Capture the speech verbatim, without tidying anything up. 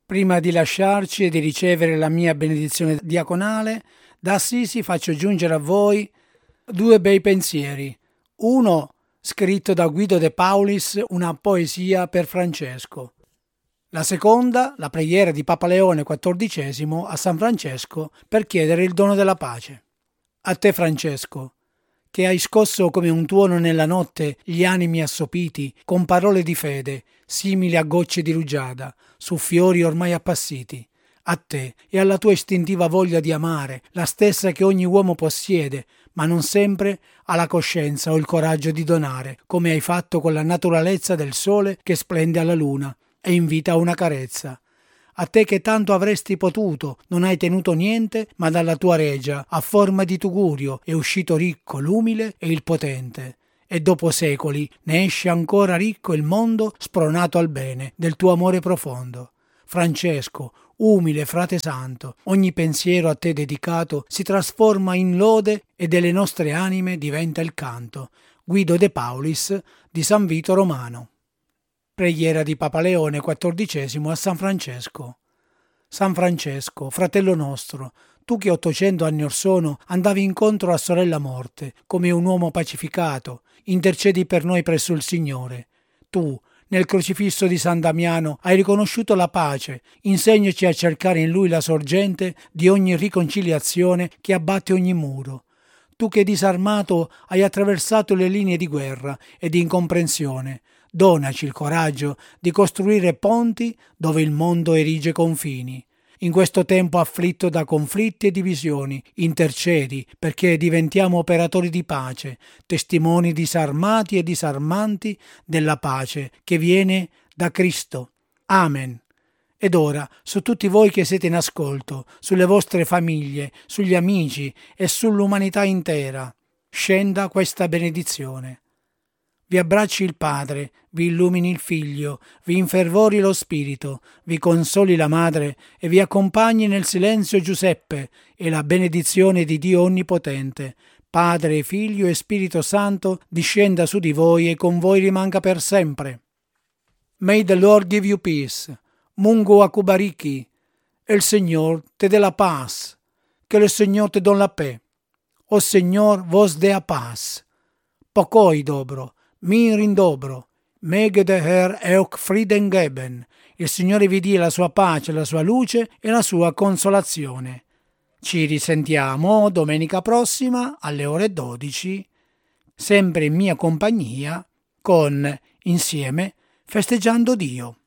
Prima di lasciarci e di ricevere la mia benedizione diaconale, da Assisi faccio giungere a voi due bei pensieri. Uno scritto da Guido De Paulis, una poesia per Francesco. La seconda, la preghiera di Papa Leone quattordicesimo a San Francesco per chiedere il dono della pace. A te, Francesco, che hai scosso come un tuono nella notte gli animi assopiti con parole di fede, simili a gocce di rugiada, su fiori ormai appassiti. A te e alla tua istintiva voglia di amare, la stessa che ogni uomo possiede, ma non sempre ha la coscienza o il coraggio di donare, come hai fatto con la naturalezza del sole che splende alla luna e invita a una carezza. A te che tanto avresti potuto, non hai tenuto niente, ma dalla tua regia, a forma di tugurio, è uscito ricco l'umile e il potente. E dopo secoli ne esce ancora ricco il mondo spronato al bene del tuo amore profondo. Francesco, umile frate santo, ogni pensiero a te dedicato si trasforma in lode e delle nostre anime diventa il canto. Guido De Paulis di San Vito Romano. Preghiera di Papa Leone quattordicesimo a San Francesco. San Francesco, fratello nostro, tu che ottocento anni or sono andavi incontro a sorella morte, come un uomo pacificato, intercedi per noi presso il Signore. Tu, nel crocifisso di San Damiano, hai riconosciuto la pace, insegnaci a cercare in lui la sorgente di ogni riconciliazione che abbatte ogni muro. Tu che disarmato hai attraversato le linee di guerra e di incomprensione, donaci il coraggio di costruire ponti dove il mondo erige confini. In questo tempo afflitto da conflitti e divisioni, intercedi perché diventiamo operatori di pace, testimoni disarmati e disarmanti della pace che viene da Cristo. Amen. Ed ora, su tutti voi che siete in ascolto, sulle vostre famiglie, sugli amici e sull'umanità intera, scenda questa benedizione. Vi abbracci il Padre, vi illumini il Figlio, vi infervori lo Spirito, vi consoli la Madre e vi accompagni nel silenzio Giuseppe e la benedizione di Dio Onnipotente, Padre, Figlio e Spirito Santo, discenda su di voi e con voi rimanga per sempre. May the Lord give you peace. Mungu akubariki. El Señor te dé la paz. Que el Señor te donne la paix. O Señor vos dé a paz. Pokoj dobro. Mir in dobro, Möge der Herr euch Frieden geben. Il Signore vi dia la sua pace, la sua luce e la sua consolazione. Ci risentiamo domenica prossima alle ore dodici, sempre in mia compagnia, con Insieme Festeggiando Dio.